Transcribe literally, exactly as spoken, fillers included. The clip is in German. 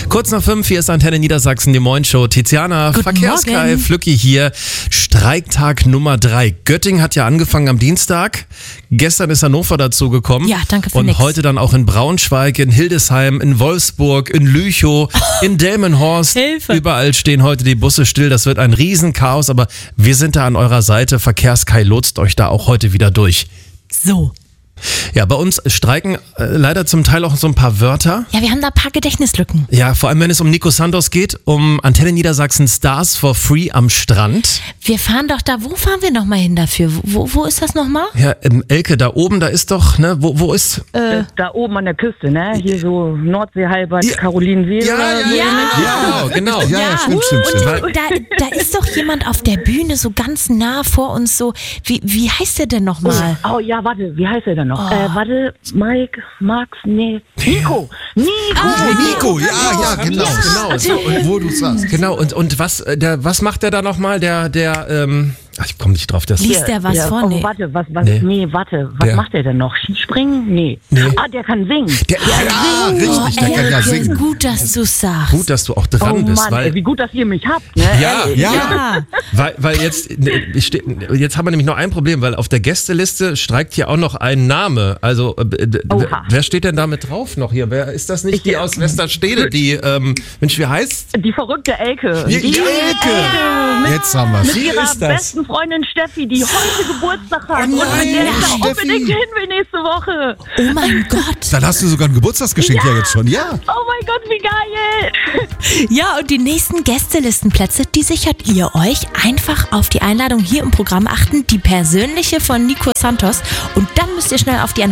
Kurz nach fünf, hier ist Antenne Niedersachsen, die Moin-Show. Tiziana, Guten Verkehrskai, Morgen. Flücki hier. Streiktag Nummer drei. Göttingen hat ja angefangen am Dienstag. Gestern ist Hannover dazu gekommen. Ja, danke für Und nix. heute dann auch in Braunschweig, in Hildesheim, in Wolfsburg, in Lüchow, in Delmenhorst. Hilfe. Überall stehen heute die Busse still. Das wird ein Riesenchaos, aber wir sind da an eurer Seite. Verkehrskai lotst euch da auch heute wieder durch. So. Ja, bei uns streiken äh, leider zum Teil auch so ein paar Wörter. Ja, wir haben da ein paar Gedächtnislücken. Ja, vor allem wenn es um Nico Santos geht, um Antenne Niedersachsen Stars for Free am Strand. Wir fahren doch da, wo fahren wir nochmal hin dafür? Wo, wo ist das nochmal? Ja, ähm, Elke, da oben, da ist doch, ne, wo, wo ist? Äh, Da oben an der Küste, ne? Hier so Nordsee, Halbert, Ja. Carolinensee. Ja, oder ja, so. ja, genau, genau. Ja, ja, stimmt, stimmt, stimmt. Weil- da, da ist doch jemand auf der Bühne so ganz nah vor uns so. Wie, wie heißt der denn nochmal? Oh ja, warte, wie heißt er denn noch? Äh, warte, Mike, Max, nee, Nico, Nico. Oh, Nico, ja, ja, genau. Genau, so, und, Wo du sagst. genau, und, und was, äh, der, was macht der da nochmal? Der, der, ähm, ach, ich komme nicht drauf. Der Liest der was Ja, vor? Oh, Nee. warte, was, was, Nee. nee, warte, was Der- macht er denn noch? Skispringen? Nee. Nee. Ah, der kann singen. der, Ja, richtig, der kann ja Elke, singen. gut, dass du sagst. Gut, dass du auch dran Oh bist, Mann, weil, ey, wie gut, dass ihr mich habt, ne? Ja, Ey, Ja. Ja. weil, weil jetzt, ne, ich steh, jetzt haben wir nämlich noch ein Problem, weil auf der Gästeliste streikt hier auch noch ein Name. Also, äh, d- d- Oha. wer steht denn da mit drauf noch hier? Wer ist das nicht die aus Westerstede, die, ähm, Mensch, wie heißt? Die verrückte Elke. Ja, Die Elke. Jetzt haben mit wir's. Wie ihrer ist das? besten Freundin Steffi, die heute Geburtstag hat. und nein, mit der ich da Steffi. unbedingt hin will nächste Woche. Oh mein Gott. Dann hast du sogar ein Geburtstagsgeschenk ja, jetzt schon, ja. Oh mein Gott, wie geil. Ja, und die nächsten Gästelistenplätze, die sichert ihr euch. Einfach auf die Einladung hier im Programm achten, die persönliche von Nico Santos. Und dann müsst ihr schnell auf die